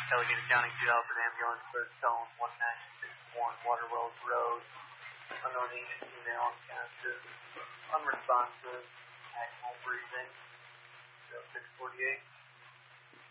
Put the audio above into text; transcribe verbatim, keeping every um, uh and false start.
Allegheny County, two Alfred ambulance, third stone, one nine six one, Waterwells Road. Unknown agent, female, unconscious, unresponsive, abnormal breathing, zero six forty-eight.